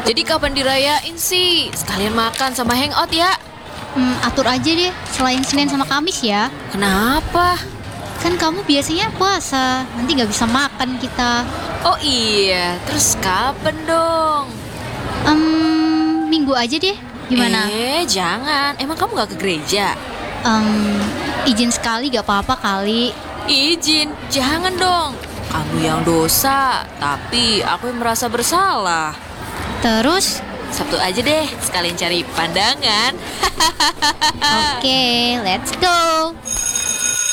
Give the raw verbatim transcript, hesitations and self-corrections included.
Jadi kapan dirayain sih? Sekalian makan sama hangout ya. Hmm, atur aja deh, selain Senin sama Kamis ya. Kenapa? Kan kamu biasanya puasa, nanti gak bisa makan kita. Oh iya, terus kapan dong? um, Minggu aja deh, gimana? Eh, jangan. Emang kamu gak ke gereja? Um, izin sekali gak apa-apa kali. Izin, jangan dong. Kamu yang dosa, tapi aku yang merasa bersalah. Terus? Sabtu aja deh, sekalian cari pandangan. Oke, let's go.